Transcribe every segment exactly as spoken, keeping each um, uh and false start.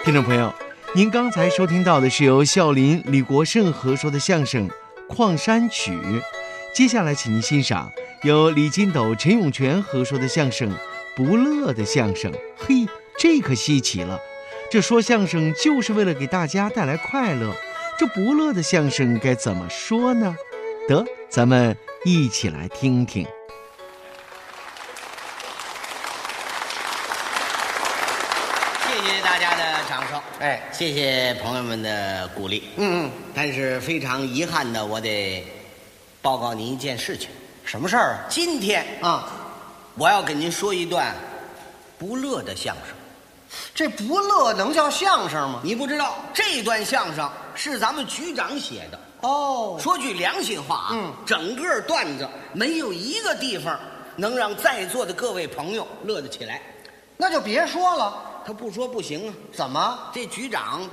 听众朋友，您刚才收听到的是由孝林、李国盛合说的相声《矿山曲》，接下来请您欣赏由李金斗、陈永泉合说的相声《不乐的相声》。嘿，这可稀奇了，这说相声就是为了给大家带来快乐，这不乐的相声该怎么说呢？得，咱们一起来听听。 谢谢大家的掌声， 哎， 谢谢朋友们的鼓励。 嗯嗯， 但是非常遗憾的，我得报告您一件事情。 什么事儿今天啊？啊， 我要跟您说一段不乐的相声。 这不乐能叫相声吗？ 你不知道，这段相声是咱们局长写的。 哦， 说句良心话啊， 嗯， 整个段子没有一个地方能让在座的各位朋友乐得起来。 那就别说了。 他不说不行啊。 怎么？ 这局长，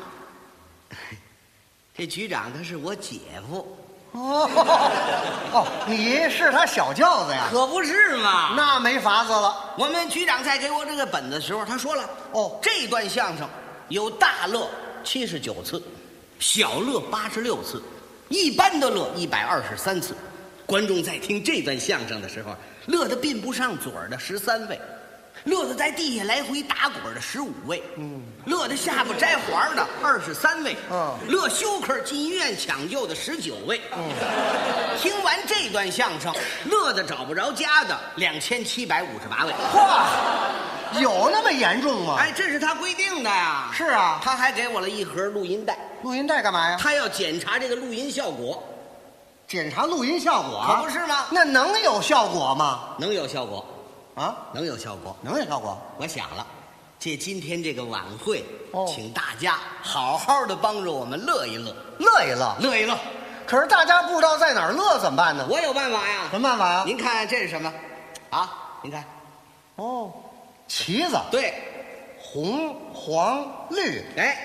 这局长他是我姐夫。 哦哦，你是他小轿子呀？ 可不是嘛。 那没法子了。 我们局长在给我这个本子的时候，他说了， 哦， 这段相声有大乐七十九次，小乐八十六次，一般的乐一百二十三次。观众在听这段相声的时候，乐得并不上嘴儿的十三位，乐得在地下来回打滚的十五位，嗯，乐得下巴摘环的二十三位， 嗯， 乐休克进医院抢救的十九位，嗯，听完这段相声，乐得找不着家的两千七百五十八位。 嚯，有那么严重吗？ 哎，这是他规定的呀。 是啊， 他还给我了一盒录音带。 录音带干嘛呀？ 他要检查这个录音效果。 检查录音效果， 可不是吗？ 那能有效果吗？ 能有效果啊， 能有效果， 能有效果。 我想了，借今天这个晚会， 哦， 请大家好好的帮着我们乐一乐， 乐一乐， 乐一乐。 可是大家不知道在哪儿乐，怎么办呢？ 我有办法呀。 什么办法呀？ 您看这是什么？啊，您看， 哦，旗子。 对， 红黄绿。 哎。